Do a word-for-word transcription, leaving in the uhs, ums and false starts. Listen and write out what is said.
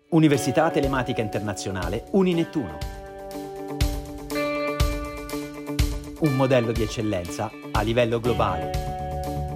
Università Telematica Internazionale Uninettuno. Un modello di eccellenza a livello globale.